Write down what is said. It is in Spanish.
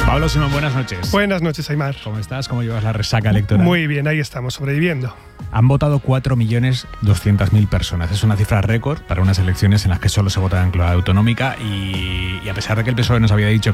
Pablo Simón, buenas noches. Buenas noches, Aimar. ¿Cómo estás? ¿Cómo llevas la resaca electoral? Muy bien, ahí estamos, sobreviviendo. Han votado 4.200.000 personas. Es una cifra récord para unas elecciones en las que solo se vota en clave autonómica y a pesar de que el PSOE nos había dicho